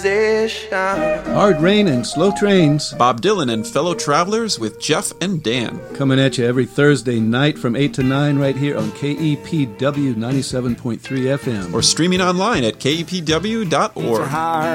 Hard rain and slow trains. Bob Dylan and fellow travelers with Jeff and Dan. Coming at you every Thursday night from 8 to 9 right here on KEPW 97.3 FM. Or streaming online at kepw.org.